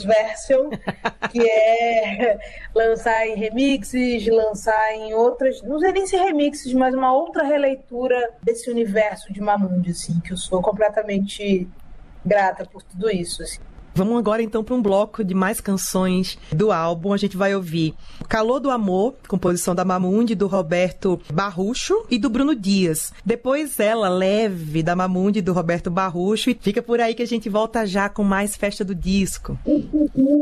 Deluxe Version, que é lançar em remixes, lançar em outras, não sei nem se remixes, mas uma outra releitura desse universo de Mamundi, assim, que eu sou completamente grata por tudo isso, assim. Vamos agora então para um bloco de mais canções do álbum. A gente vai ouvir Calor do Amor, composição da Mamundi, do Roberto Barrucho e do Bruno Dias. Depois Ela Leve, da Mamundi, do Roberto Barrucho. E fica por aí que a gente volta já com mais Festa do Disco.